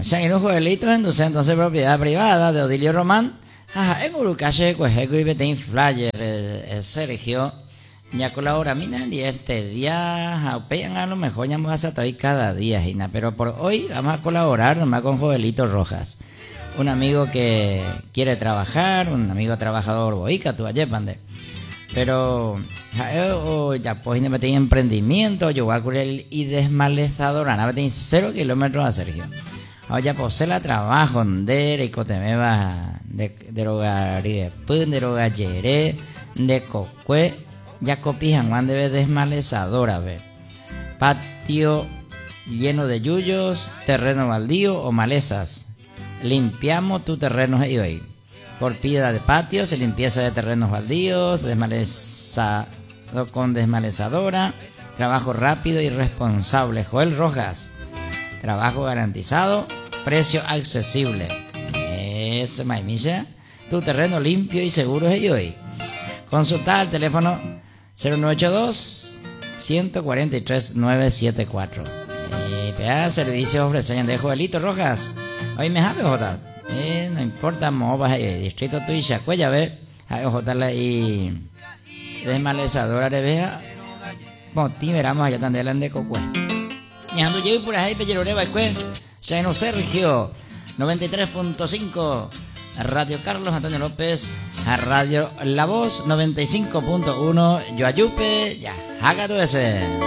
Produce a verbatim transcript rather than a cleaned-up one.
ya en un jovelito en entonces propiedad privada de Odilio Román. Ajá, en Urucache, Cuejeco y Betín Flyer, Sergio. Ya colabora, mira, y este día, pegan a lo mejor ya vamos a estar ahí cada día, Gina, pero por hoy vamos a colaborar nomás con Jovelito Rojas, un amigo que quiere trabajar, un amigo trabajador, boica, tu pande, pero ya pues me metí en emprendimiento, yo voy a curar y desmalezadora, nada, metí cero kilómetros a Sergio. Ahora pues se la trabajo, de y me va de drogar y de pun, de drogar yeré, de cocue. Ya copijan, Juan debe desmalezadora, ve. Patio lleno de yuyos, terreno baldío o malezas. Limpiamos tu terreno ahí. Corpida de patios, limpieza de terrenos baldíos, desmalezado con desmalezadora. Trabajo rápido y responsable. Joel Rojas. Trabajo garantizado, precio accesible. Ese maimilla. Tu terreno limpio y seguro es hoy. Consulta al teléfono cero nueve ocho dos, uno cuatro tres, nueve siete cuatro. Eh, pega servicios ofrecen de Jovelito Rojas. Hoy me jabe Jota. Eh, no importa, movas ahí, distrito tu y Chacuella, ve. Jabe Jota y desmalezadora de vea. Moti, veramos allá tan de Cocue. Y ando yo por ahí, Pelleroreba, Escue. Seno Sergio, noventa y tres punto cinco. Radio Carlos Antonio López, a Radio La Voz noventa y cinco punto uno, Yoayupe, ya, haga todo ese.